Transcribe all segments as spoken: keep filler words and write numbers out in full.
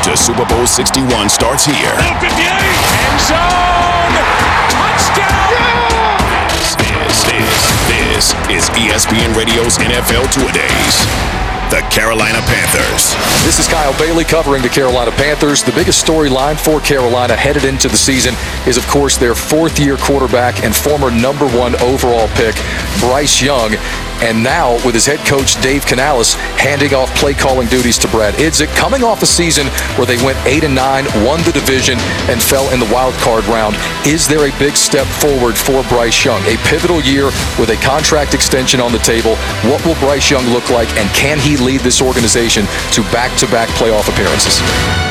to Super Bowl sixty-one starts here. fifty-eight, end zone, touchdown! Yeah! This, this, this is E S P N Radio's N F L Two-A-Days. The Carolina Panthers. This is Kyle Bailey covering the Carolina Panthers. The biggest storyline for Carolina headed into the season is, of course, their fourth-year quarterback and former number one overall pick, Bryce Young. And now, with his head coach, Dave Canales, handing off play-calling duties to Brad Idzik, coming off a season where they went eight and nine, won the division, and fell in the wild card round. Is there a big step forward for Bryce Young? A pivotal year with a contract extension on the table. What will Bryce Young look like, and can he lead this organization to back-to-back playoff appearances?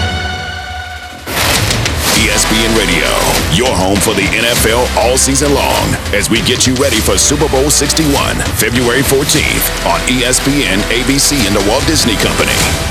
E S P N Radio, your home for the N F L all season long, as we get you ready for Super Bowl sixty-one, February fourteenth on E S P N, A B C, and the Walt Disney Company.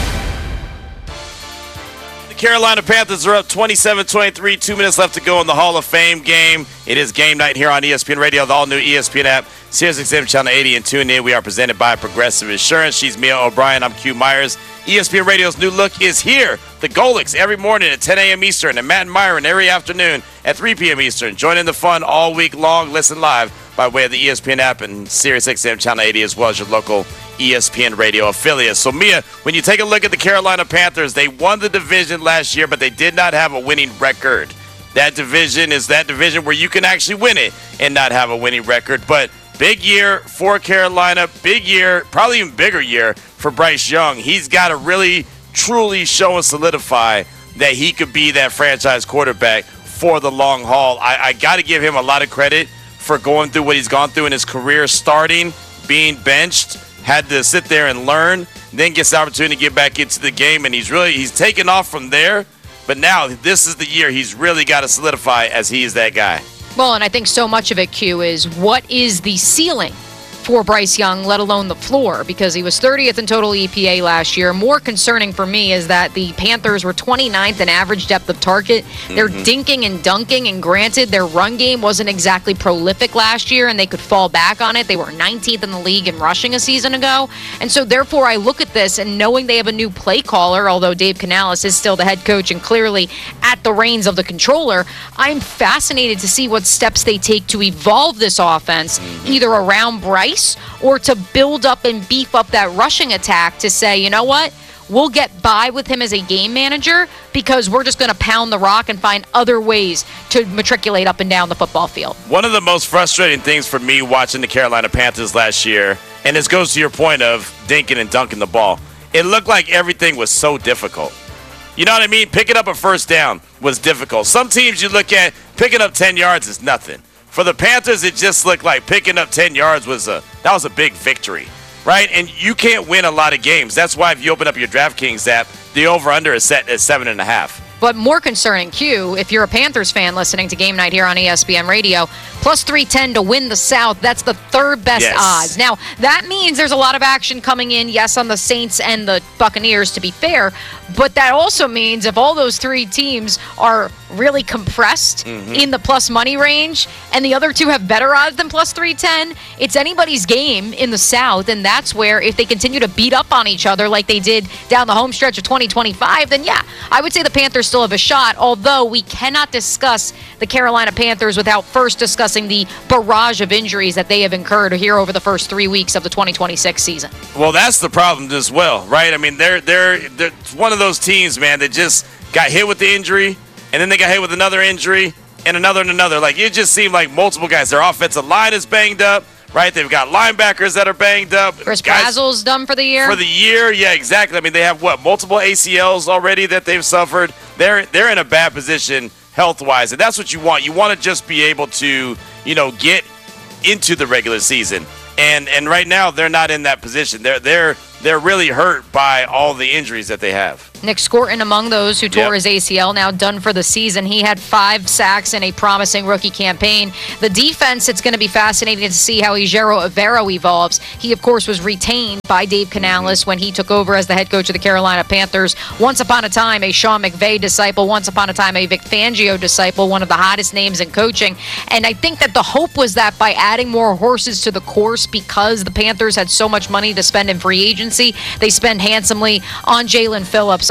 The Carolina Panthers are up twenty-seven twenty-three, two minutes left to go in the Hall of Fame game. It is game night here on E S P N Radio, the all-new E S P N app, Sirius X M Channel eighty, and tune in. We are presented by Progressive Insurance. She's Mia O'Brien. I'm Q Myers. E S P N Radio's new look is here. The Golics every morning at ten a.m. Eastern, and Matt and Myron every afternoon at three p.m. Eastern. Join in the fun all week long. Listen live by way of the E S P N app and Sirius X M Channel eighty, as well as your local E S P N Radio affiliates. So, Mia, when you take a look at the Carolina Panthers, they won the division last year, but they did not have a winning record. That division is that division where you can actually win it and not have a winning record. But big year for Carolina, big year, probably even bigger year for Bryce Young. He's got to really, truly show and solidify that he could be that franchise quarterback for the long haul. I, I got to give him a lot of credit for going through what he's gone through in his career, starting, being benched, had to sit there and learn, then gets the opportunity to get back into the game, and he's really he's taken off from there. But now this is the year he's really got to solidify as he is that guy. Well, and I think so much of it, Q, is what is the ceiling for Bryce Young, let alone the floor, because he was thirtieth in total E P A last year. More concerning for me is that the Panthers were twenty-ninth in average depth of target. They're mm-hmm. dinking and dunking, and granted, their run game wasn't exactly prolific last year, and they could fall back on it. They were nineteenth in the league in rushing a season ago. And so, therefore, I look at this, and knowing they have a new play caller, although Dave Canales is still the head coach and clearly at the reins of the controller, I'm fascinated to see what steps they take to evolve this offense, mm-hmm. either around Bryce or to build up and beef up that rushing attack to say, you know what, we'll get by with him as a game manager because we're just going to pound the rock and find other ways to matriculate up and down the football field. One of the most frustrating things for me watching the Carolina Panthers last year, and this goes to your point of dinking and dunking the ball, it looked like everything was so difficult. You know what I mean? Picking up a first down was difficult. Some teams you look at, picking up ten yards is nothing. For the Panthers, it just looked like picking up ten yards was a that was a big victory, right? And you can't win a lot of games. That's why if you open up your DraftKings app, the over-under is set at seven and a half. But more concerning, Q, if you're a Panthers fan listening to Game Night here on E S P N Radio, plus three ten to win the South. That's the third best yes. odds. Now, that means there's a lot of action coming in, yes, on the Saints and the Buccaneers, to be fair. But that also means if all those three teams are really compressed mm-hmm. in the plus money range and the other two have better odds than plus three ten, it's anybody's game in the South. And that's where if they continue to beat up on each other like they did down the home stretch of twenty twenty-five, then yeah, I would say the Panthers still have a shot, although we cannot discuss the Carolina Panthers without first discussing the barrage of injuries that they have incurred here over the first three weeks of the twenty twenty-six season. Well, that's the problem as well, right? I mean, they're they're they're one of those teams, man, that just got hit with the injury, and then they got hit with another injury, and another and another. Like, it just seemed like multiple guys. Their offensive line is banged up, right? They've got linebackers that are banged up. Chris Brazel's done for the year? For the year, yeah, exactly. I mean, they have, what, multiple A C Ls already that they've suffered. They're they're in a bad position health-wise, and that's what you want. You want to just be able to, you know, get into the regular season. And and right now, they're not in that position. They're they're they're really hurt by all the injuries that they have. Nick Scorton among those who tore Yep. his A C L, now done for the season. He had five sacks in a promising rookie campaign. The defense, it's going to be fascinating to see how Ejiro Evero evolves. He, of course, was retained by Dave Canales mm-hmm. when he took over as the head coach of the Carolina Panthers. Once upon a time, a Sean McVay disciple. Once upon a time, a Vic Fangio disciple, one of the hottest names in coaching. And I think that the hope was that by adding more horses to the course, because the Panthers had so much money to spend in free agency, they spend handsomely on Jalen Phillips,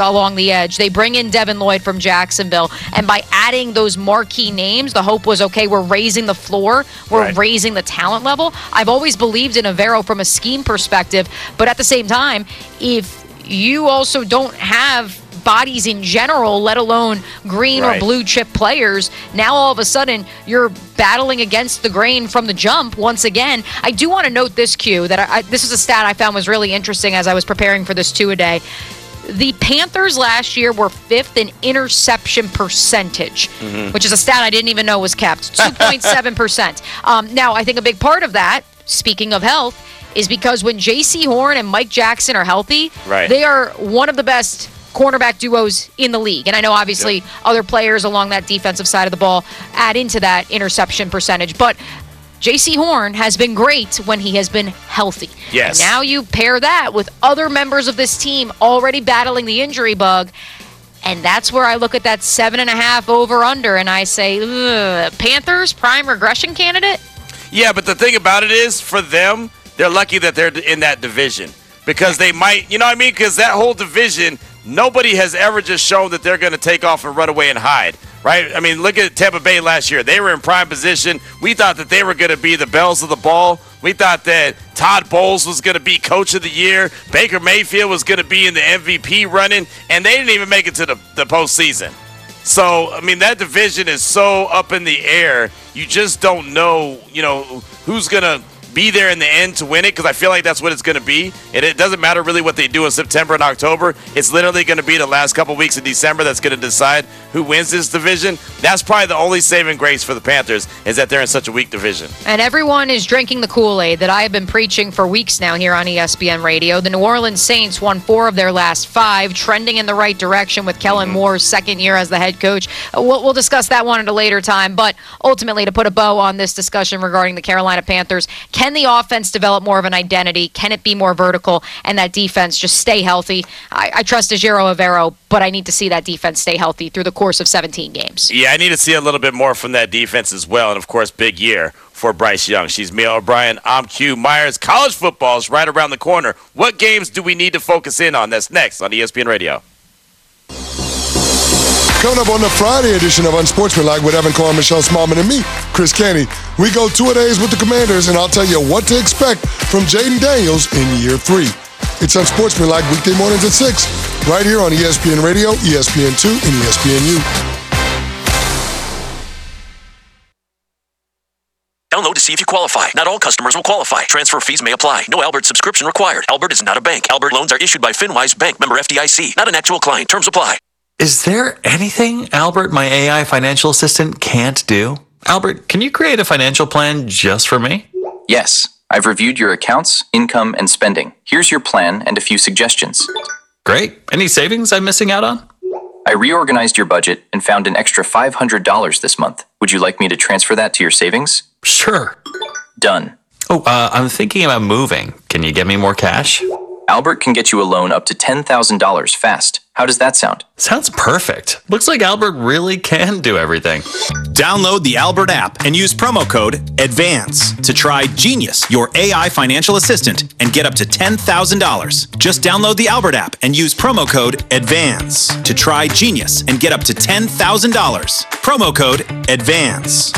along the edge. They bring in Devin Lloyd from Jacksonville. And by adding those marquee names, the hope was, okay, we're raising the floor. We're right. raising the talent level. I've always believed in Evero from a scheme perspective. But at the same time, if you also don't have bodies in general, let alone green right. or blue chip players, now all of a sudden you're battling against the grain from the jump once again. I do want to note this, Q, that I, I, this is a stat I found was really interesting as I was preparing for this two-a-day. The Panthers last year were fifth in interception percentage, mm-hmm. which is a stat I didn't even know was kept, two point seven percent. Um, now, I think a big part of that, speaking of health, is because when J C Horn and Mike Jackson are healthy, right. they are one of the best cornerback duos in the league. And I know obviously yep. other players along that defensive side of the ball add into that interception percentage. But J C Horn has been great when he has been healthy. Yes. And now you pair that with other members of this team already battling the injury bug. And that's where I look at that seven and a half over under and I say, Panthers, prime regression candidate? Yeah, but the thing about it is, for them, they're lucky that they're in that division. Because they might, you know what I mean? Because that whole division, nobody has ever just shown that they're going to take off and run away and hide, right? I mean, look at Tampa Bay last year. They were in prime position. We thought that they were going to be the bells of the ball. We thought that Todd Bowles was going to be coach of the year. Baker Mayfield was going to be in the M V P running, and they didn't even make it to the, the postseason. So, I mean, that division is so up in the air. You just don't know, you know, who's going to be there in the end to win it, because I feel like that's what it's going to be. And it doesn't matter really what they do in September and October. It's literally going to be the last couple weeks of December that's going to decide who wins this division. That's probably the only saving grace for the Panthers, is that they're in such a weak division. And everyone is drinking the Kool-Aid that I have been preaching for weeks now here on E S P N Radio. The New Orleans Saints won four of their last five, trending in the right direction with Kellen mm-hmm. Moore's second year as the head coach. We'll, we'll discuss that one at a later time. But ultimately, to put a bow on this discussion regarding the Carolina Panthers, can the offense develop more of an identity? Can it be more vertical? And that defense just stay healthy? I, I trust Ejiro Evero, but I need to see that defense stay healthy through the course of seventeen games. Yeah, I need to see a little bit more from that defense as well. And, of course, big year for Bryce Young. She's Mia O'Brien. I'm Q Myers. College football is right around the corner. What games do we need to focus in on? That's next on E S P N Radio. Coming up on the Friday edition of Unsportsmanlike with Evan Cohen, Michelle Smallman, and me, Chris Canty, we go two-a-days with the Commanders, and I'll tell you what to expect from Jaden Daniels in year three. It's Unsportsmanlike weekday mornings at six, right here on E S P N Radio, E S P N two, and E S P N U. Download to see if you qualify. Not all customers will qualify. Transfer fees may apply. No Albert subscription required. Albert is not a bank. Albert loans are issued by FinWise Bank, member F D I C. Not an actual client. Terms apply. Is there anything Albert, my A I financial assistant, can't do? Albert, can you create a financial plan just for me? Yes. I've reviewed your accounts, income, and spending. Here's your plan and a few suggestions. Great. Any savings I'm missing out on? I reorganized your budget and found an extra five hundred dollars this month. Would you like me to transfer that to your savings? Sure. Done. Oh, uh, I'm thinking about moving. Can you get me more cash? Albert can get you a loan up to ten thousand dollars fast. How does that sound? Sounds perfect. Looks like Albert really can do everything. Download the Albert app and use promo code ADVANCE to try Genius, your A I financial assistant, and get up to ten thousand dollars. Just download the Albert app and use promo code ADVANCE to try Genius and get up to ten thousand dollars. Promo code ADVANCE.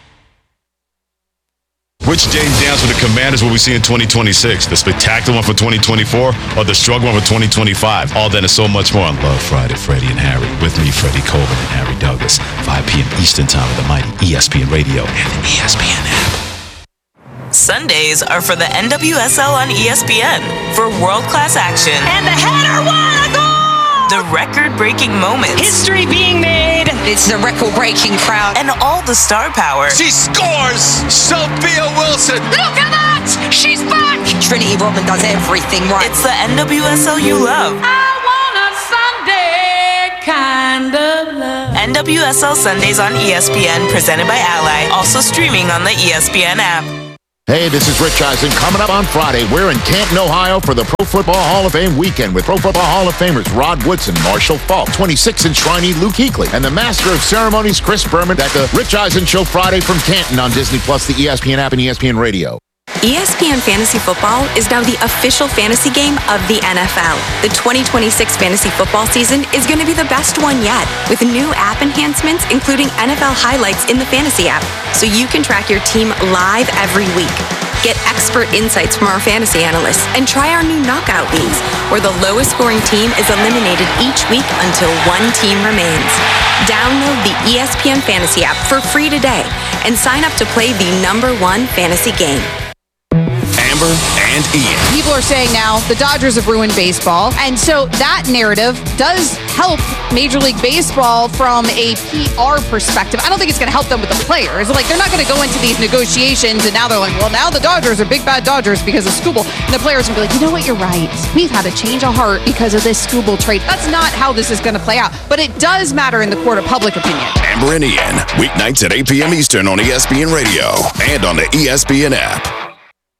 Which Jaden Daniels for the Commanders will we see in twenty twenty-six? The spectacular one for twenty twenty-four or the struggle one for twenty twenty-five? All that and so much more on Love Friday, Freddie and Harry. With me, Freddie Colvin and Harry Douglas. five p.m. Eastern Time with the mighty E S P N Radio and the E S P N app. Sundays are for the N W S L on E S P N for world-class action. And the header won a goal! The record-breaking moments. History being made. It's a record-breaking crowd. And all the star power. She scores! Sophia Wilson! Look at that! She's back! Trinity Rodman does everything right. It's the N W S L you love. I want a Sunday kind of love. N W S L Sundays on E S P N, presented by Ally. Also streaming on the E S P N app. Hey, this is Rich Eisen. Coming up on Friday, we're in Canton, Ohio for the Pro Football Hall of Fame weekend with Pro Football Hall of Famers Rod Woodson, Marshall Falk, twenty-six inch Shriney Luke Kuechly, and the Master of Ceremonies Chris Berman at the Rich Eisen Show Friday from Canton on Disney Plus, the E S P N app, and E S P N Radio. E S P N Fantasy Football is now the official fantasy game of the N F L. The twenty twenty-six fantasy football season is going to be the best one yet, with new app enhancements, including N F L highlights in the fantasy app, so you can track your team live every week. Get expert insights from our fantasy analysts and try our new knockout leagues, where the lowest scoring team is eliminated each week until one team remains. Download the E S P N Fantasy app for free today and sign up to play the number one fantasy game. Amber and Ian. People are saying now the Dodgers have ruined baseball, and so that narrative does help Major League Baseball from a P R perspective. I don't think it's going to help them with the players. Like, they're not going to go into these negotiations and now they're like, well, now the Dodgers are big bad Dodgers because of Skubal. And the players will be like, you know what, you're right. We've had a change of heart because of this Skubal trade. That's not how this is going to play out, but it does matter in the court of public opinion. Amber and Ian, weeknights at eight p.m. Eastern on E S P N Radio and on the E S P N app.